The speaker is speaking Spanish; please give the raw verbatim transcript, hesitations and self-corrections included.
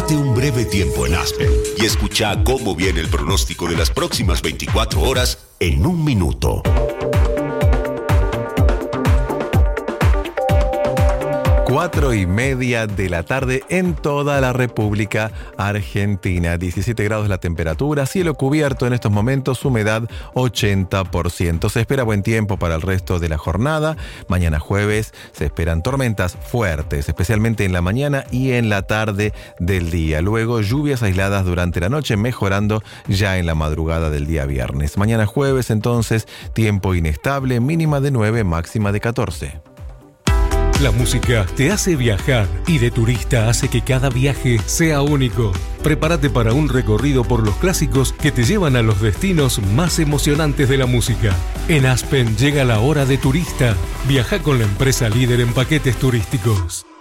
Tómate un breve tiempo en Aspen y escucha cómo viene el pronóstico de las próximas veinticuatro horas en un minuto. Cuatro y media de la tarde en toda la República Argentina. diecisiete grados la temperatura, cielo cubierto en estos momentos, humedad ochenta por ciento. Se espera buen tiempo para el resto de la jornada. Mañana jueves se esperan tormentas fuertes, especialmente en la mañana y en la tarde del día. Luego lluvias aisladas durante la noche, mejorando ya en la madrugada del día viernes. Mañana jueves entonces, tiempo inestable, mínima de nueve, máxima de catorce. La música te hace viajar y de turista hace que cada viaje sea único. Prepárate para un recorrido por los clásicos que te llevan a los destinos más emocionantes de la música. En Aspen llega la hora de turista. Viaja con la empresa líder en paquetes turísticos.